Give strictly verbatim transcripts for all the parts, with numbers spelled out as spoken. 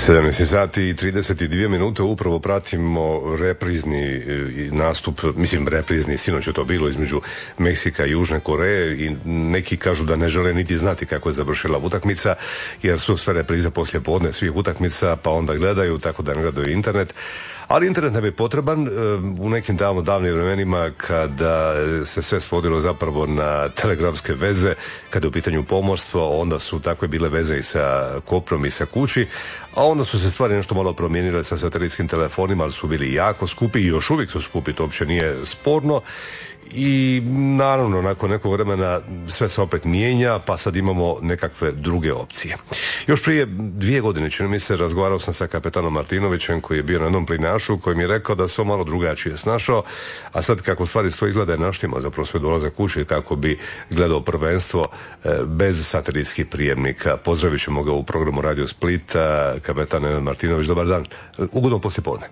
sedamnaest sati i trideset dvije minute, upravo pratimo reprizni nastup, mislim reprizni, sinoć je to bilo između Meksika i Južne Koreje i neki kažu da ne žele niti znati kako je završila utakmica, jer su sve reprize poslije podne svih utakmica, pa onda gledaju, tako da ne gledaju internet. Ali internet nam je potreban u nekim davno davnim vremenima kada se sve svodilo zapravo na telegrafske veze, kada je u pitanju pomorstvo, onda su takve bile veze i sa kopnom i sa kući, a onda su se stvari nešto malo promijenile sa satelitskim telefonima, ali su bili jako skupi i još uvijek su skupi, to uopće nije sporno. I naravno nakon nekog vremena sve se opet mijenja, pa sad imamo nekakve druge opcije. Još prije dvije godine, čini mi se, razgovarao sam sa kapetanom Martinovićem koji je bio na jednom plinašu, koji mi je rekao da se on malo drugačije snašao, a sad kako stvari stoji izgleda je naštima zapravo sve dolaze kući kako bi gledao prvenstvo bez satelitskih prijemnika. Pozdravit ćemo ga u programu Radio Splita, kapetan Nenad Martinović. Dobar dan, ugodno poslijepodne.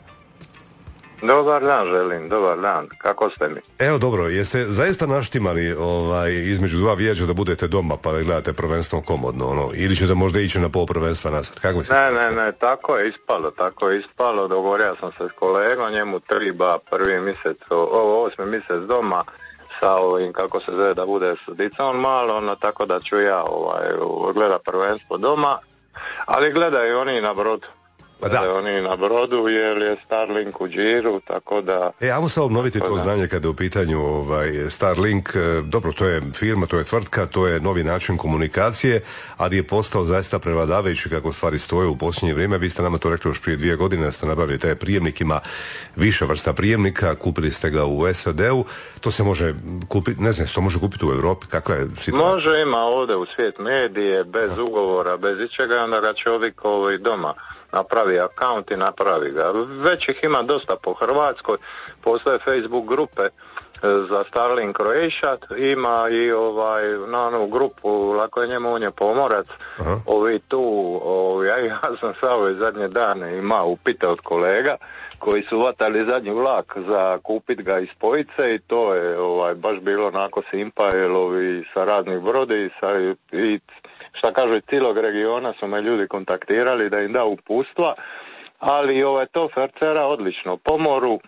Dobar dan želim, dobar dan. Kako ste mi? Evo dobro, jeste zaista naštimali ovaj, između dva vijeća da budete doma pa da gledate prvenstvo komodno, ono, ili ćete možda ići na pol prvenstva nazad? Kako mislite? Ne, ne, ne, tako je ispalo, tako je ispalo. Dogovorio sam se s kolegom, njemu treba prvi mjesec, ovo osmi mjesec doma sa ovim, kako se zove, da bude s dicom malo, no tako da ću ja ovaj, gleda prvenstvo doma, ali gledaju oni na brodu. Pa da. Oni na brodu jer je Starlink u džiru, tako da... E, ajmo sad obnoviti to znanje kada je u pitanju ovaj, Starlink. Dobro, to je firma, to je tvrtka, to je novi način komunikacije, ali je postao zaista prevladavajući kako stvari stoje u posljednje vrijeme. Vi ste nama to rekli još prije dvije godine da ste nabavili taj prijemnik, ima više vrsta prijemnika, kupili ste ga u S A D-u, to se može kupiti, ne znam, to može kupiti u Europi, kakva je situacija? Može, ima ovdje u Svijet medije, bez A. ugovora, bez ičega, onda ga čovjek ovaj, doma napravi akaunt i napravi ga. Već ih ima dosta po Hrvatskoj, postoje Facebook grupe za Starlink Croatia, ima i ovaj, na onu grupu, lako je njemu, on je pomorac. Aha. Ovi tu, ovi, ja, ja sam sa ove zadnje dane imao upite od kolega koji su vatali zadnji vlak za kupit ga iz Spojice i to je ovaj, baš bilo onako simpa, jer ovi sa raznih brode i, sa, i šta kažu iz cijelog regiona su me ljudi kontaktirali da im da upustva, ali ovaj, to fercera odlično po moru,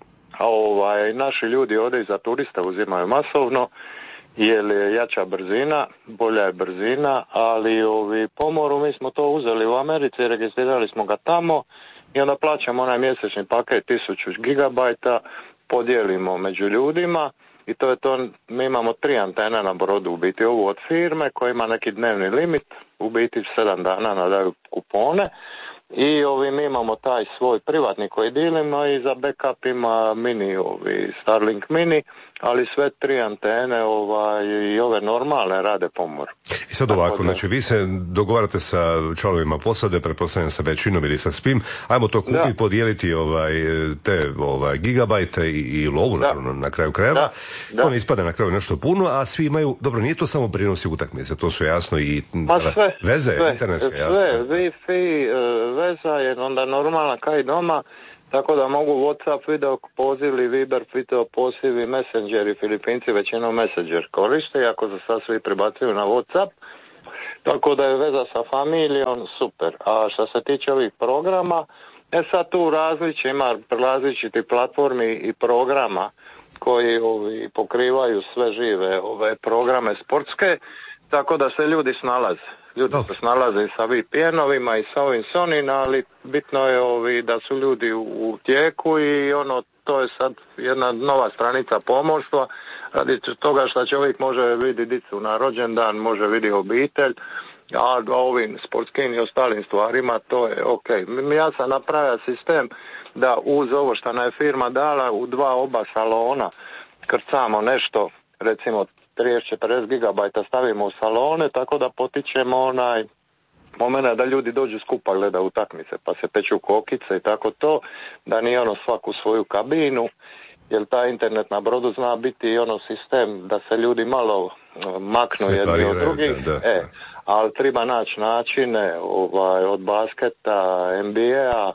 a ovaj, naši ljudi ovdje i za turista uzimaju masovno, jer je jača brzina, bolja je brzina, ali ovi, po moru mi smo to uzeli u Americi, registrirali smo ga tamo i onda plaćamo onaj mjesečni paket tisuću gigabajta, podijelimo među ljudima. I to je to, mi imamo tri antene na brodu, u biti ovu od firme koja ima neki dnevni limit, u biti sedam dana nadaju kupone i ovi, mi imamo taj svoj privatni koji dilimo i za backup ima mini, ovi Starlink mini, ali sve tri antene ovaj, i ove normalne rade po moru. I sad ovako, znači vi se dogovarate sa članovima posade, pretpostavljam sa većinom ili sa svim, ajmo to kupiti, podijeliti ovaj, te ovaj, gigabajte i, i lovu naravno, na kraju krajeva, to ne ispada na kraju nešto puno, a svi imaju, dobro, nije to samo prinosi utakmice, to su jasno i pa sve, veze, sve, internetske, jasno. Sve, Wi-Fi, veza je onda normalna kao i doma, tako da mogu WhatsApp, video pozivi, Viber, video pozivi, Messengeri, Filipinci većinom Messenger koriste, iako se sad svi prebacuju na WhatsApp, tako da je veza sa familijom super. A što se tiče ovih programa, e sad tu različite, ima različiti platformi i programa koji ovi, pokrivaju sve žive ove programe sportske, tako da se ljudi snalaze. Ljudi se snalaze sa V P N-ovima i sa ovim Sonin, ali bitno je ovi da su ljudi u, u tijeku i ono, to je sad jedna nova stranica pomorstva, radi toga što čovjek može vidjeti dicu na rođendan, može vidjeti obitelj, a ovim sportskim i ostalim stvarima to je ok. Ja sam napravio sistem da uz ovo što nam je firma dala u dva oba salona krcamo nešto, recimo trideset do četrdeset gigabajta stavimo u salone, tako da potičemo onaj momena da ljudi dođu skupa gleda utakmice, pa se peču kokice i tako to, da nije ono svaku svoju kabinu, jer taj internet na brodu zna biti i ono sistem da se ljudi malo maknu jedni od drugih, da, da. E, ali treba naći načine ovaj, od basketa, N B A,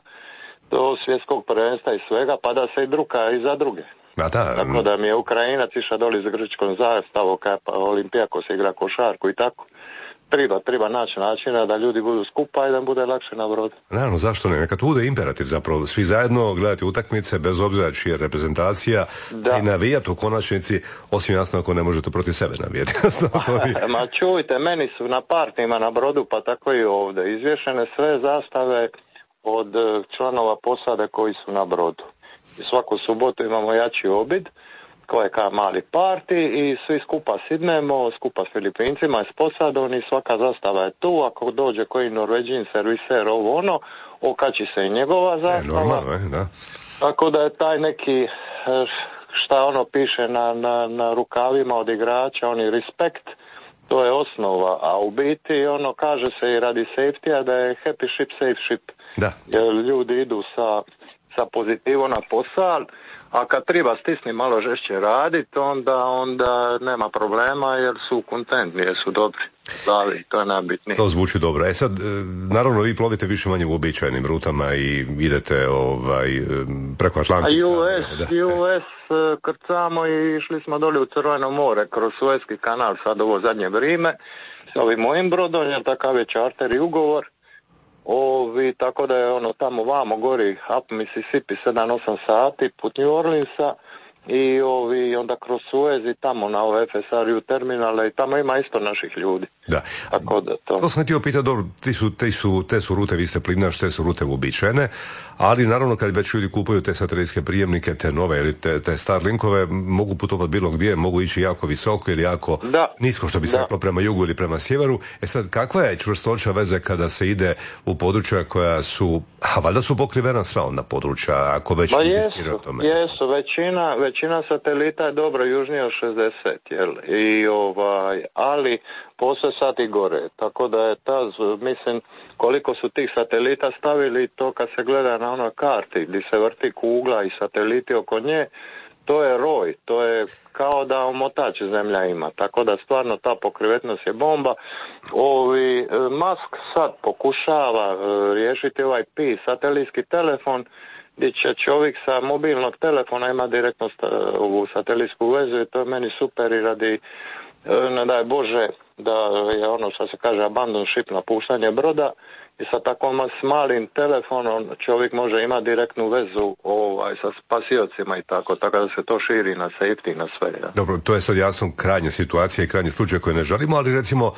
do svjetskog prvenstva i svega, pa da se i druga i za druge. Da, da. Tako da mi je Ukrajinac išao doli za grčkom zastavom, kada Olimpijakos igra košarku i tako. treba, treba naći načina da ljudi budu skupa i da bude lakše na brodu. Naravno, zašto ne? Neka tu bude imperativ zapravo. Svi zajedno gledati utakmice, bez obzira čija je reprezentacija, da. I navijati u konačnici, osim jasno ako ne možete protiv sebe navijati. Ma čujte, meni su na partijima na brodu, pa tako i ovdje, izvješene sve zastave od članova posade koji su na brodu. I svaku subotu imamo jači obid, koji je kao mali parti i svi skupa sidnemo, skupa s Filipincima i s posadom i svaka zastava je tu. Ako dođe koji Norveđin, serviser, ovo ono, okači se i njegova zastava. E, normalno, da. Tako da je taj neki, šta ono piše na, na, na rukavima od igrača, oni respekt, to je osnova, a u biti ono kaže se i radi safety-a da je happy ship, safe ship. Da. Jer ljudi idu sa, sa pozitivom na posao, a kad treba stisni malo žešće raditi, onda, onda nema problema jer su kontentni, jer su dobri. Slavi, to je najbitnije. To zvuči dobro. E sad, naravno vi plovite više manje u običajnim rutama i idete ovaj, preko Atlantika. A U S, U S krcamo i išli smo dolje u Crveno more kroz Suezki kanal sad ovo zadnje vrijeme s ovim mojim brodom, jer takav je charter i ugovor. Ovi, tako da je ono tamo vamo gori up Mississippi sedam osam sati put New Orleansa i ovi onda kroz Suez i tamo na ove F S R U terminale i tamo ima isto naših ljudi. Da. Tako da to. To sam htio pitati, dobro, ti su, te, su, te su rute, vi ste plinaš, te su rute uobičajene, ali naravno kad već ljudi kupuju te satelitske prijemnike, te nove ili te, te Starlinkove, mogu putovati bilo gdje, mogu ići jako visoko ili jako da. nisko, što bi se reklo prema jugu ili prema sjeveru. E sad, kakva je čvrstoća veze kada se ide u područja koja su, a valjda su pokrivena sva onda područja, ako već ba insistiraju o tome? Jesu, većina, većina satelita je dobro južnije od šezdeset, jel? I ovaj, ali postoje sad i gore, tako da je ta, mislim, koliko su tih satelita stavili, to kad se gleda na onoj karti gdje se vrti kugla i sateliti oko nje, to je roj, to je kao da omotač zemlja ima, tako da stvarno ta pokrivetnost je bomba. Ovi, Musk sad pokušava riješiti ovaj Pi, satelitski telefon, gdje će čovjek sa mobilnog telefona ima direktno ovu satelitsku vezu i to je meni super i radi, ne daj Bože, da je ono što se kaže abandon ship, napuštanje broda i sa takvom s malim telefonom čovjek može imati direktnu vezu ovaj, sa spasiocima i tako, tako da se to širi na safety, na sve. Ja. Dobro, to je sad jasno krajnja situacija i krajnji slučaj koje ne želimo, ali recimo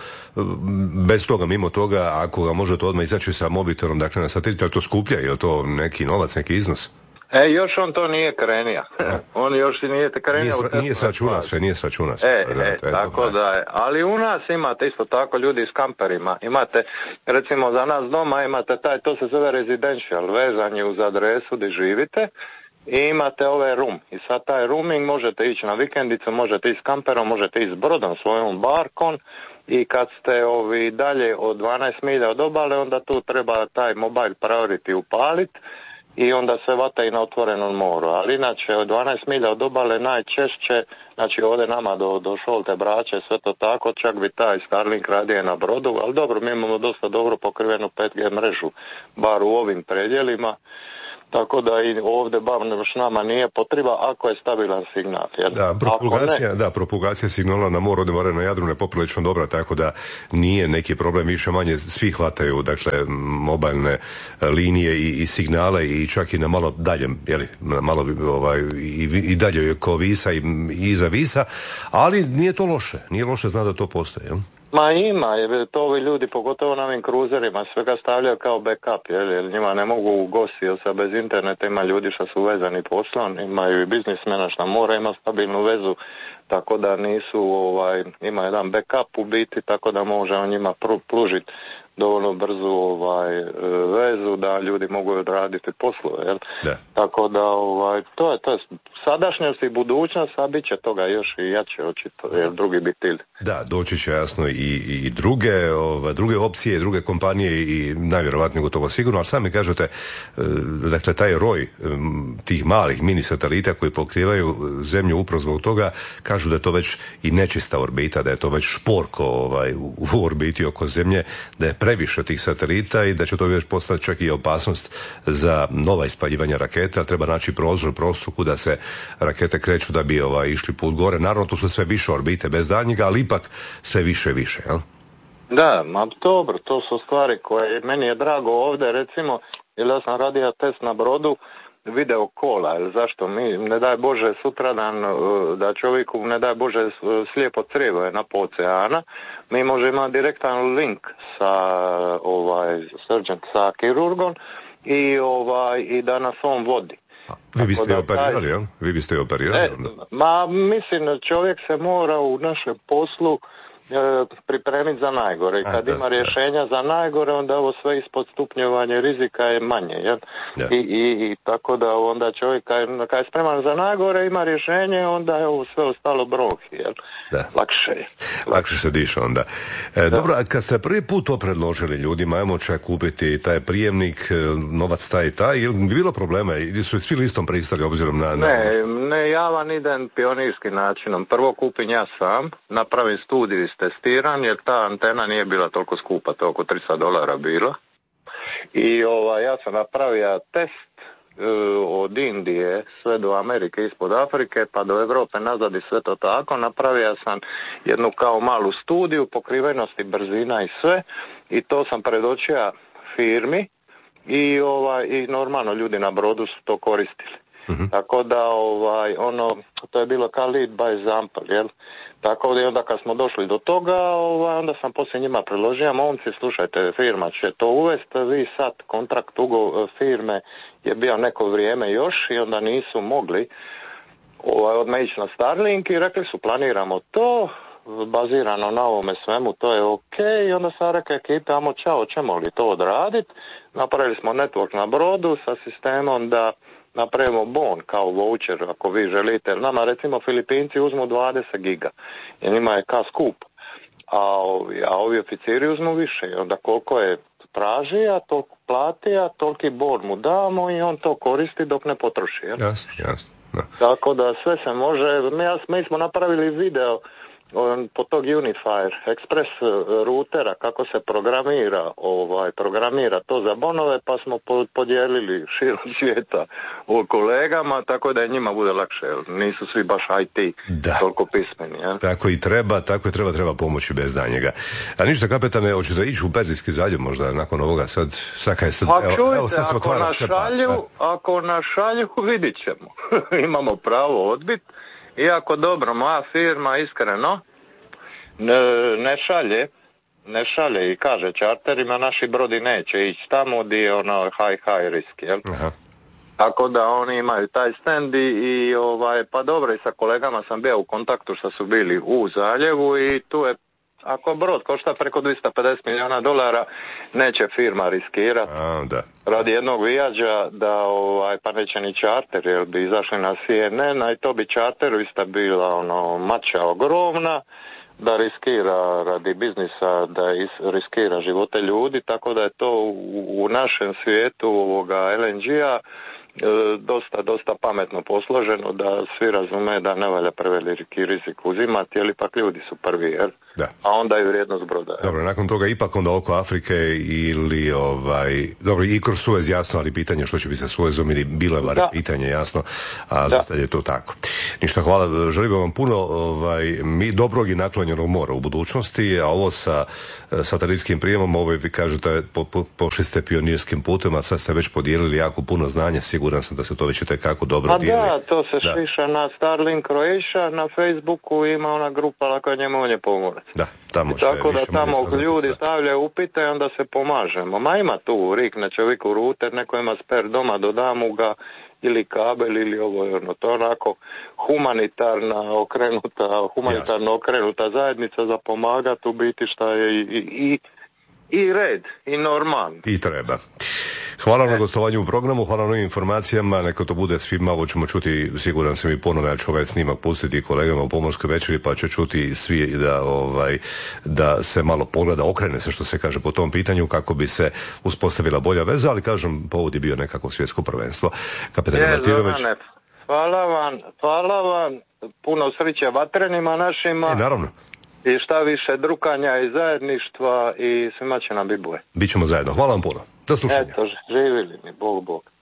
bez toga, mimo toga, ako ga možete odmah izaći sa mobitelom, dakle na satelit, ali to skuplja, je li to neki novac, neki iznos? E, još on to nije krenija. On još i nije krenija. Nije, nije sračuna sve, nije sračuna sve. E, e, e tako da je. Ali u nas imate isto tako ljudi s kamperima. Imate, recimo za nas doma imate taj, to se zove residential, vezanje uz adresu gdje živite. I imate ove room. I sad taj rooming možete ići na vikendicu, možete ići s kamperom, možete ići s brodom, svojom barkom. I kad ste ovi dalje od dvanaest milja od obale, onda tu treba taj mobile priority upaliti. I onda se vata i na otvorenom moru, ali inače od dvanaest milja od obale najčešće, znači ovdje nama do, do Šolte, Brače, sve to tako, čak bi taj Starlink radio na brodu, ali dobro, mi imamo dosta dobro pokrivenu pet G mrežu, bar u ovim predjelima, tako da i ovdje baš nama nije potreba ako je stabilan signal. Jer da, propagacija, da, propagacija signala na moru, ovdje more na Jadranu je poprilično dobra, tako da nije neki problem, više manje svi hvataju, dakle, mobilne linije i, i signale i čak i na malo daljem, jeli, malo ovaj, i, i dalje je ko Visa i, i iza Visa, ali nije to loše, nije loše zna da to postoji, jel? Ma ima, jer to ovi ljudi, pogotovo na ovim kruzerima, svega stavljaju kao backup, jer, jer njima ne mogu gosti, jer sad bez interneta ima ljudi što su vezani poslom, imaju i biznismena što mora, ima stabilnu vezu, tako da nisu, ovaj, ima jedan backup u biti, tako da može on njima pružiti dovoljno brzu ovaj, vezu da ljudi mogu odraditi poslove, jel? Da. Tako da ovaj, to je, to je sadašnjost i budućnost, a bit će toga još i jače očito, jer drugi biti. Da, doći će jasno i, i druge, ova, druge opcije, druge kompanije i najvjerojatnije gotovo sigurno, ali sami kažete, dakle, taj roj tih malih mini satelita koji pokrivaju zemlju upravo zbog toga, kažu da je to već i nečista orbita, da je to već šporko ovaj, u, u orbiti oko zemlje, da je previše tih satelita i da će to već postati čak i opasnost za nova ispaljivanja raketa, ali treba naći prozor, prostor kuda se rakete kreću da bi ovaj, išli put gore. Naravno, tu su sve više orbite bez daljnjega, ali ipak sve više i više, jel? Da, ma dobro, to su stvari koje meni je drago ovdje, recimo, jer ja sam radio test na brodu video kola, ili zašto mi, ne daj Bože, sutradan da čovjeku, ne daj Bože, slijepo crijevo je na oceana, mi možemo imati direktan link sa ovaj surgeon, sa kirurgom i ovaj i da nas on vodi. Vi biste je operirali, jel? Vi biste je operirali? E, ma mislim, čovjek se mora u našem poslu e, pripremiti za najgore. I kad A, ima da, rješenja da. za najgore, onda ovo sve ispod stupnjevanja rizika je manje. Jel? I, i, I tako da onda čovjek kad, kad je spreman za najgore, ima rješenje, onda je ovo sve ostalo brohi. Jel? Da. Lakše je. Lakše se diše onda. E, dobro, a kad ste prvi put to predložili ljudima, ajmo čak kupiti taj prijemnik, novac taj i taj, ili bi bilo problema? Ili su svi listom pristali obzirom na... na... Ne, ne, ja vam idem pionirskim načinom. Prvo kupim ja sam, napravim studiju testiran, jer ta antena nije bila toliko skupa, to oko tristo dolara bilo. I ovaj, ja sam napravio test uh, od Indije sve do Amerike, ispod Afrike, pa do Europe nazad i sve to tako. Napravio sam jednu kao malu studiju pokrivenosti, brzina i sve, i to sam predočio firmi i, ovaj, i normalno ljudi na brodu su to koristili. Mm-hmm. Tako da ovaj, ono, to je bilo kao lead by example, jel? Tako da onda kad smo došli do toga, ovaj, onda sam poslije njima predložio, momci, slušajte, firma će to uvesti, vi sad kontrakt ugo firme je bio neko vrijeme još i onda nisu mogli ovaj, odmah ići na Starlink i rekli su planiramo to, bazirano na ovome svemu, to je ok, i onda sam rekao ekipe, amo čao, ćemo li to odraditi? Napravili smo network na brodu sa sistemom da napravimo bon kao voucher ako vi želite. Nama recimo Filipinci uzmu dvadeset giga jer njima je ka skup, a ovi, a ovi oficiri uzmu više i onda koliko je traži, a toliko plati, a toliki bon mu damo i on to koristi dok ne potroši. Jasno, jasno. No. Tako da sve se može. Mi, mi smo napravili video po tog Unifier Express rutera kako se programira ovaj programira to za bonove, pa smo podijelili širom svijeta o kolegama, tako da je njima bude lakše, nisu svi baš I T da. toliko pismeni. Ja? Tako i treba, tako i treba, treba pomoći bez danjega. A ništa, kapetane, hoćete ići u Perzijski zaljev možda nakon ovoga, sad, sad kaj sad, pa čujte, evo, evo sad se ako otvara na šalju, ako na šalju vidit ćemo. Imamo pravo odbit. Iako dobro, moja firma iskreno ne, ne šalje, ne šalje i kaže čarterima, naši brodi neće ići tamo gdje je ono high high risk, jel? Aha. Tako da oni imaju taj stand i, i ovaj, pa dobro, i sa kolegama sam bio u kontaktu što su bili u zaljevu i tu je, ako brod košta preko dvjesto pedeset milijuna dolara, neće firma riskirati radi jednog vijađa da ovaj, pa neće ni čarter, jer bi izašli na C N N, a i to bi čarteru isto bila ono mača ogromna, da riskira radi biznisa, da is, riskira živote ljudi, tako da je to u, u našem svijetu ovoga L N G-a e, dosta, dosta pametno posloženo, da svi razume da ne valja preveliki rizik uzimati, jer ipak ljudi su prvi, jer da. A onda i vrijednost broda. Dobro, nakon toga ipak onda oko Afrike ili ovaj, dobro, i kroz Suez jasno, ali pitanje što će biti sa Suezom ili bilo je bar pitanje jasno, a za sad je to tako. Ništa, hvala, želim vam puno ovaj, mi dobrog i naklonjenog mora u budućnosti, a ovo sa satelitskim prijemom, ovo vi kažete, po, po, pošli ste pionirskim putem, a sad ste već podijelili jako puno znanja, siguran sam da se to već itekako dobro dijeli. A da, to se da. šiša na Starlink Croatia, na Facebooku ima ona grupa lako njemu on je pomorac. Da, tamo tako da tamo ljudi stavljaju upite i onda se pomažemo. Ma ima tu rikne čovjeku ruter, neko ima sper doma, dodamo ga ili kabel ili ovo, ono, to onako humanitarna okrenuta, humanitarno Jasne. okrenuta zajednica za pomagati u biti šta je i, i, i red, i normalno. I treba. Hvala na gostovanju u programu, hvala na ovim informacijama, neka to bude svima, ovo ćemo čuti, siguran sam i ponovno, ja ću ovaj snimak pustiti kolegama u Pomorskoj večeri, pa će čuti svi da, ovaj, da se malo pogleda, okrene se što se kaže po tom pitanju, kako bi se uspostavila bolja veza, ali kažem, povod je bio nekako svjetsko prvenstvo. Kapetan Martinović. Hvala vam, hvala vam, puno sreće vatrenima našima. I naravno. I šta više drukanja i zajedništva i svima će nam biti bolje. Bićemo zajedno. Hvala vam puno. Do slušanja. Eto, živjeli mi, Bog, Bog.